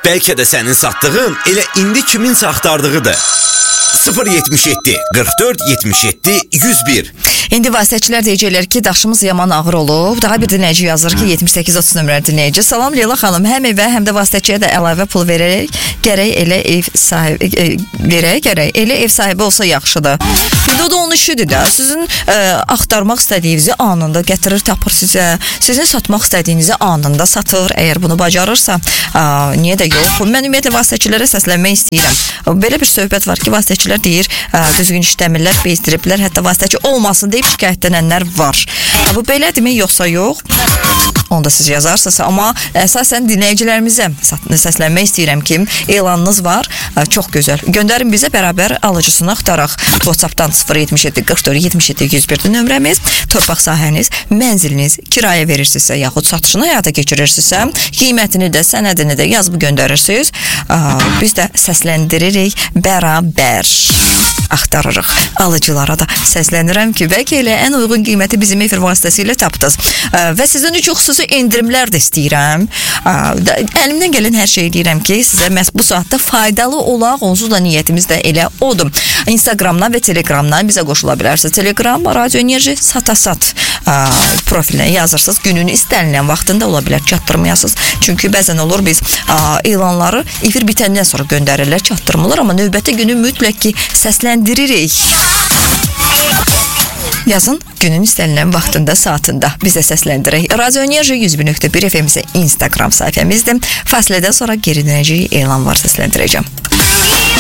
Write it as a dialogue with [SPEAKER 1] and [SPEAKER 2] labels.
[SPEAKER 1] Bəlkə də sənin satdığın elə indi kiminsə axtardığıdır. 077 44 77 101.
[SPEAKER 2] İndi vasitəçilər deyəcəklər ki, daşımız yaman ağır olub. Daha bir dinləyici yazır ki, 7830 nömrəli dinləyici. Salam Leyla xanım, həm evə, həm də vasitəçiyə də əlavə pul verərək gərək elə ev sahibi olsa yaxşıdır. İndi o da onun işidir də. Sizin axtarmaq istədiyinizi anında gətirir, tapır sizə. Sizin satmaq istədiyinizi anında satır. Əgər bunu bacarırsa, niyə də yox? Mən ümumiyyətlə vasitəçilərə səslənmək istəyirəm. Belə bir söhbət var ki, vasitəçilər deyir, düzgün işləmirlər, bezdiriblər, hətta vasitəçi olmasın deyib şikayətlənənlər var. Bu belədirmi, yoxsa yox? Onu da siz yazarsınız. Amma əsasən dinləyicilərimizə səslənmək istəyirəm ki, elanınız var, çox gözəl. Göndərin bizə, bərabər alıcısını axtaraq. WhatsApp-dan 077 44 77 101 nömrəmiz. Torpaq sahəniz, mənziliniz kirayə verirsinizsə, yaxud satışını həyata keçirirsinizsə, qiymətini də, sənədini də yazıb göndərirsiniz. Biz də səsləndiririk, bərabər axtarırıq. Alıcılara da səslənirəm ki, bəlkə elə ən uyğun qiyməti bizim efir vasitəsilə tapdınız. Və sizin üçün xüsusi endirimlər də istəyirəm. Əlimdən gələn hər şeyi deyirəm ki, sizə məhz bu saatda faydalı olaq, onsuz da niyyətimiz də elə odur. Instagramdan və Telegramdan bizə qoşula bilərsiniz. Telegram, Radio Enerji Satasat profilinə yazırsınız. Günün istənilən vaxtında ola bilər çatdırmayasınız. Çünki bəzən olur biz elanları efir bitəndən sonra göndərirlər, çatdırmırlar, amma növbəti günü mütləq ki səsləndiririk. Yazın, günün istənilən vaxtında, saatında bizə səsləndirək. Radio Enerji 101.1 FM Instagram sayfəmizdir. Fasilədən sonra geri dönəcək elan var, səsləndirəcəm.